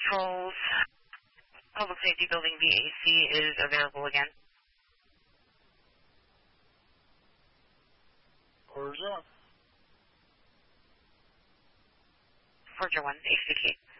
Controls, Public Safety Building VAC is available again. Orders up. Forger 1, ACK.